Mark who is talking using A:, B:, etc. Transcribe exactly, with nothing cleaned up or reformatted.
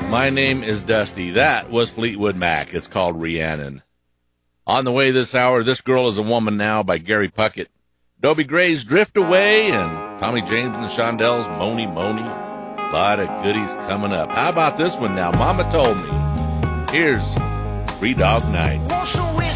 A: My name is Dusty. That was Fleetwood Mac. It's called Rhiannon. On the way this hour, This Girl Is a Woman Now by Gary Puckett. Dobie Gray's Drift Away and Tommy James and the Shondells, Moni Moni. A lot of goodies coming up. How about this one now? Mama Told Me. Here's Three Dog Night.
B: Wash away